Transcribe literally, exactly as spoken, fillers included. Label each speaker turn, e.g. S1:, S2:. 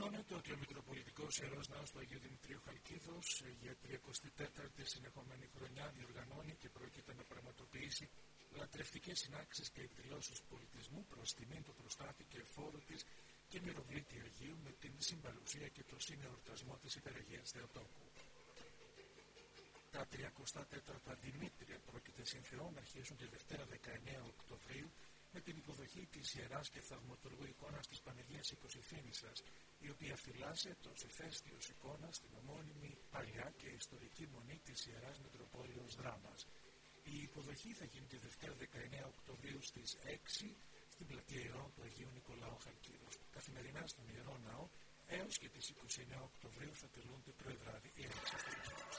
S1: Ανακοινώνεται ότι ο Μητροπολιτικός Ιερός Ναός του Αγίου Δημητρίου Χαλκίδος για τριακοστή τέταρτη συνεχόμενη χρονιά διοργανώνει και πρόκειται να πραγματοποιήσει λατρευτικές συνάξεις και εκδηλώσεις πολιτισμού προς τιμήν του προστάτη και εφόρου της και μυροβλήτη Αγίου με την συμπαρουσία και το συνεορτασμό της Υπεραγίας Θεοτόκου. Τα τριακοστά τέταρτα Δημήτρια πρόκειται συν Θεό να αρχίσουν τη Δευτέρα δεκαεννέα Οκτωβρίου με την υποδοχή της Ιεράς και Θαυματουργού εικόνας της Παναγίας Οικοσυφήνισσας, η οποία φυλάσσε το ηφαίστειος εικόνα στην ομώνυμη παλιά και ιστορική μονή της Ιεράς Μητροπόλεως Δράμας. Η υποδοχή θα γίνει τη Δευτέρα δεκαεννέα Οκτωβρίου στις έξι στην πλατεία Ιερών του Αγίου Νικολάου Χαλκίδος. Καθημερινά στον Ιερό Ναό έως και τις είκοσι εννέα Οκτωβρίου θα τελούνται πρωί βράδυ ιερές αφιερωμένες.